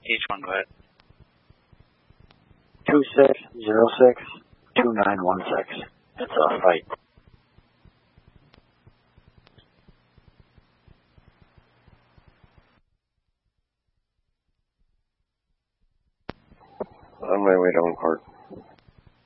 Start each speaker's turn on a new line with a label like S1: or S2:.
S1: H1, go ahead.
S2: 2606-2916. It's a fight.
S3: On my way to Oak Park.